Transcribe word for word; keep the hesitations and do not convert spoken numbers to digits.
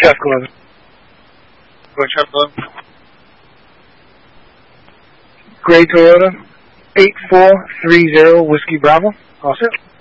Traffic eleven. Go ahead, Traffic eleven. Gray Toyota, eight four three zero Whiskey Bravo. All set.